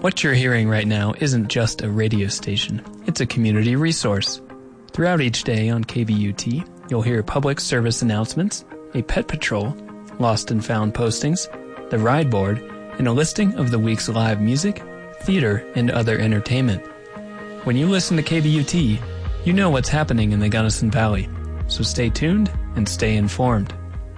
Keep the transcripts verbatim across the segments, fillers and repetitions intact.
What you're hearing right now isn't just a radio station. It's a community resource. Throughout each day on K V U T, you'll hear public service announcements, a pet patrol, lost and found postings, the ride board, and a listing of the week's live music, theater, and other entertainment. When you listen to K V U T, you know what's happening in the Gunnison Valley. So stay tuned and stay informed.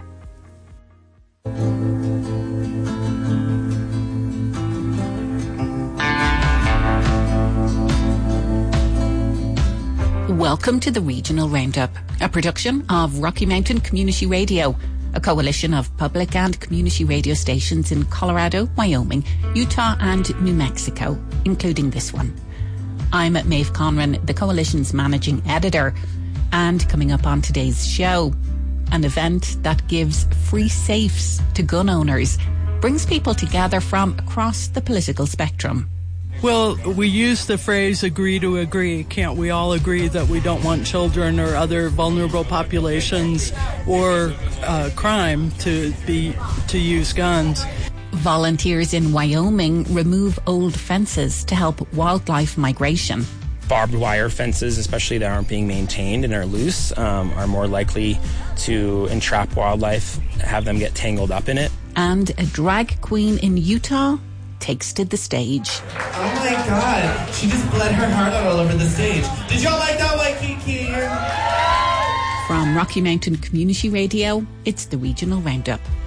Welcome to the Regional Roundup, a production of Rocky Mountain Community Radio, a coalition of public and community radio stations in Colorado, Wyoming, Utah and New Mexico, including this one. I'm Maeve Conran, the coalition's managing editor, and coming up on today's show, an event that gives free safes to gun owners, brings people together from across the political spectrum. Well, we use the phrase agree to agree. Can't we all agree that we don't want children or other vulnerable populations or uh, crime to be to use guns? Volunteers in Wyoming remove old fences to help wildlife migration. Barbed wire fences, especially that aren't being maintained and are loose, um, are more likely to entrap wildlife, have them get tangled up in it. And a drag queen in Utah takes to the stage. Oh my God, she just bled her heart out all over the stage. Did y'all like that, Waikiki? From Rocky Mountain Community Radio, it's the Regional Roundup.